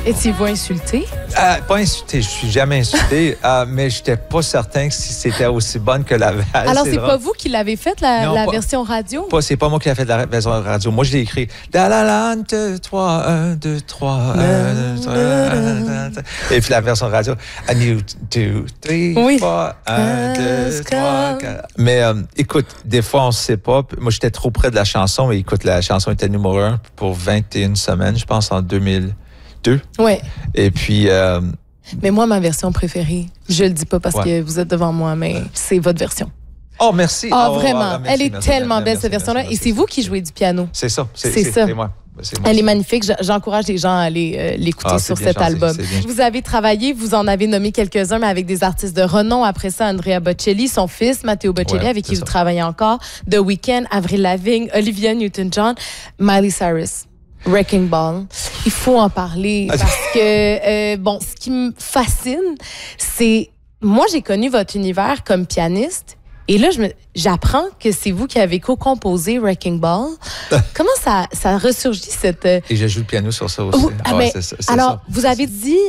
Étiez-vous insulté? Pas insulté, je suis jamais insulté, mais je n'étais pas certain que si c'était aussi bonne que la valse. Alors, c'est pas vous qui l'avez faite, la version radio? C'est pas moi qui l'ai fait la version radio. Moi, je l'ai écrit. La la la, 1, 2, 3, 1, 2, 3, 1, 2, 3, 1, 2, 3. Et puis la version radio. 1, 2, 3, 1, 2, 3, 4. Mais écoute, des fois, on ne sait pas. Moi, j'étais trop près de la chanson. Et écoute, la chanson était numéro 1 pour 21 semaines, je pense, en 2002. Oui. Et puis... mais moi, ma version préférée, je le dis pas parce que vous êtes devant moi, mais c'est votre version. Oh, merci. Vraiment. Merci, elle est tellement belle, cette version-là. Et c'est vous qui jouez du piano. C'est ça. C'est moi. Elle est magnifique. J'encourage les gens à aller l'écouter sur cet album. Vous avez travaillé, vous en avez nommé quelques-uns, mais avec des artistes de renom. Après ça, Andrea Bocelli, son fils, Matteo Bocelli, avec qui vous travaillez encore. The Weeknd, Avril Lavigne, Olivia Newton-John, Miley Cyrus. Wrecking Ball. Il faut en parler parce que, ce qui me fascine, c'est... Moi, j'ai connu votre univers comme pianiste et là, j'apprends que c'est vous qui avez co-composé Wrecking Ball. Comment ça ressurgit cette... Et je joue le piano sur ça aussi. Alors, vous avez dit...